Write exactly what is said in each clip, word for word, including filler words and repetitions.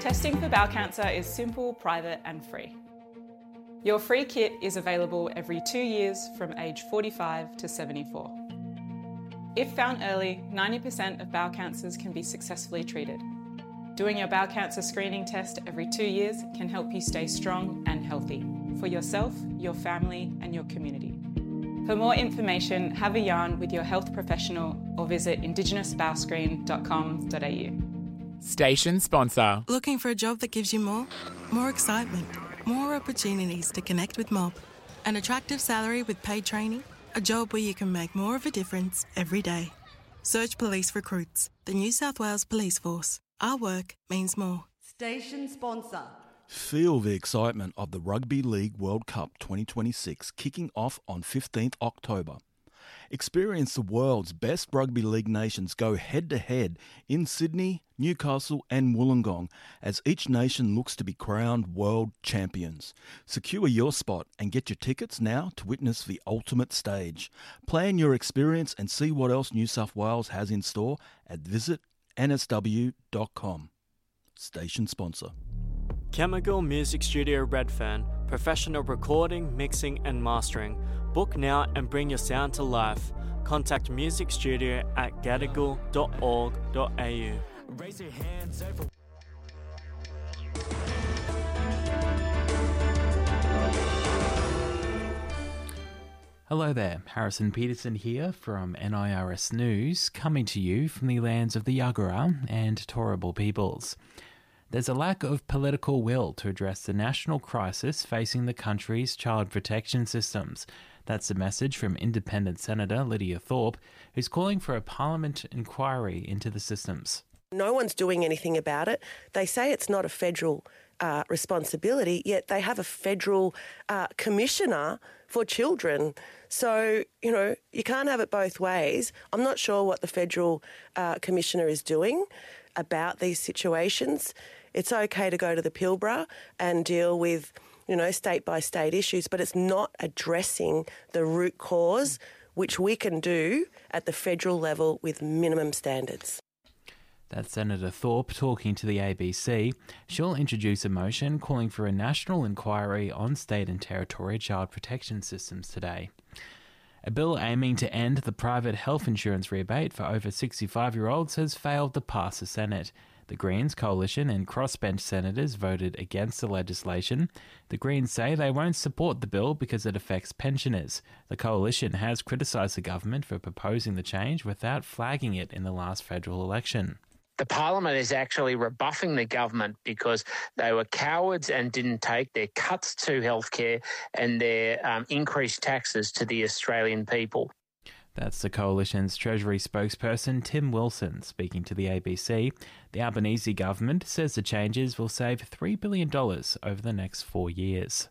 Testing for bowel cancer is simple, private and free. Your free kit is available every two years from age forty-five to seventy-four. If found early, ninety percent of bowel cancers can be successfully treated. Doing your bowel cancer screening test every two years can help you stay strong and healthy for yourself, your family and your community. For more information, have a yarn with your health professional or visit indigenous bowel screen dot com dot a u. Station sponsor. Looking for a job that gives you more? More excitement, more opportunities to connect with Mob. An attractive salary with paid training? A job where you can make more of a difference every day. Search Police Recruits, the New South Wales Police Force. Our work means more. Station sponsor. Feel the excitement of the Rugby League World Cup twenty twenty-six kicking off on fifteenth October. Experience the world's best rugby league nations go head-to-head in Sydney, Newcastle and Wollongong as each nation looks to be crowned world champions. Secure your spot and get your tickets now to witness the ultimate stage. Plan your experience and see what else New South Wales has in store at visit n s w dot com. Station sponsor. Chemical Music Studio Redfern. Professional recording, mixing and mastering. Book now and bring your sound to life. Contact Music Studio at gadigal dot org dot a u. Raise your hands over. Hello there, Harrison Peterson here from N I R S News, coming to you from the lands of the Yagara and Turrbal peoples. There's a lack of political will to address the national crisis facing the country's child protection systems. That's the message from Independent Senator Lydia Thorpe, who's calling for a Parliament inquiry into the systems. No one's doing anything about it. They say it's not a federal uh, responsibility, yet they have a federal uh, commissioner for children. So, you know, you can't have it both ways. I'm not sure what the federal uh, commissioner is doing about these situations. It's okay to go to the Pilbara and deal with, you know, state-by-state issues, but it's not addressing the root cause, which we can do at the federal level with minimum standards. That's Senator Thorpe talking to the A B C. She'll introduce a motion calling for a national inquiry on state and territory child protection systems today. A bill aiming to end the private health insurance rebate for over sixty-five-year-olds has failed to pass the Senate. The Greens, Coalition and crossbench senators voted against the legislation. The Greens say they won't support the bill because it affects pensioners. The Coalition has criticised the government for proposing the change without flagging it in the last federal election. The Parliament is actually rebuffing the government because they were cowards and didn't take their cuts to healthcare and their um, increased taxes to the Australian people. That's the Coalition's Treasury spokesperson Tim Wilson speaking to the A B C. The Albanese government says the changes will save three billion dollars over the next four years.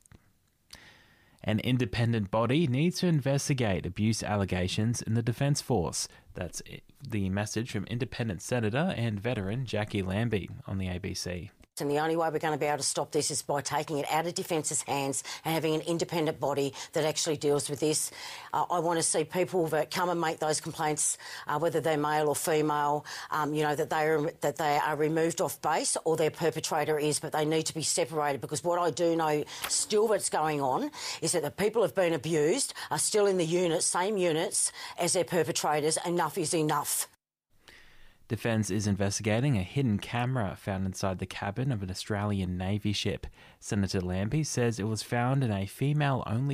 An independent body needs to investigate abuse allegations in the Defence Force. That's the message from Independent Senator and veteran Jackie Lambie on the A B C. And the only way we're going to be able to stop this is by taking it out of Defence's hands and having an independent body that actually deals with this. Uh, I want to see people that come and make those complaints, uh, whether they're male or female, um, you know, that they are that they are removed off base or their perpetrator is, but they need to be separated, because what I do know still that's going on is that the people have been abused are still in the units, same units as their perpetrators. Enough is enough. Defence is investigating a hidden camera found inside the cabin of an Australian Navy ship. Senator Lambie says it was found in a female-only